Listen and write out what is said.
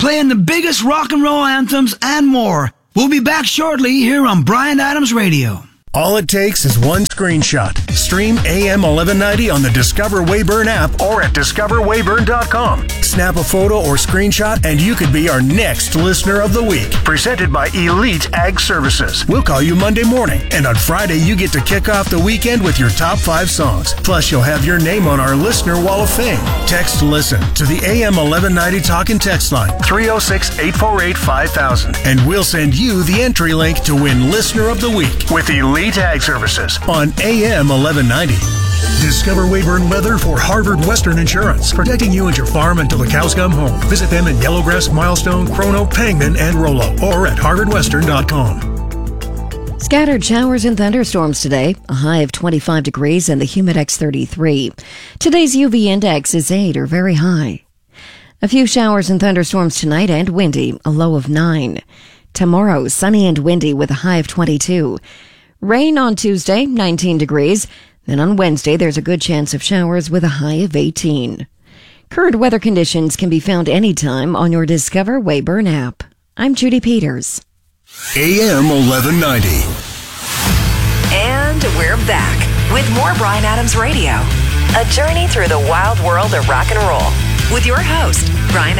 playing the biggest rock and roll anthems and more. We'll be back shortly here on Bryan Adams Radio. All it takes is one screenshot. Stream AM 1190 on the Discover Weyburn app or at discoverweyburn.com. Snap a photo or screenshot and you could be our next Listener of the Week. Presented by Elite Ag Services. We'll call you Monday morning, and on Friday you get to kick off the weekend with your top 5 songs. Plus you'll have your name on our Listener Wall of Fame. Text LISTEN to the AM 1190 talk and text line 306-848-5000, and we'll send you the entry link to win Listener of the Week with Elite Ag Services on AM 1190. Discover Weyburn Weather for Harvard Western Insurance, protecting you and your farm until the cows come home. Visit them in Yellowgrass, Milestone, Chrono, Pangman, and Rollo, or at harvardwestern.com. Scattered showers and thunderstorms today, a high of 25 degrees and the Humidex 33. Today's UV index is 8 or very high. A few showers and thunderstorms tonight and windy, a low of 9. Tomorrow, sunny and windy with a high of 22. Rain on Tuesday, 19 degrees. Then on Wednesday, there's a good chance of showers with a high of 18. Current weather conditions can be found anytime on your Discover Weyburn app. I'm Judy Peters. AM 1190. And we're back with more Bryan Adams Radio. A journey through the wild world of rock and roll with your host, Bryan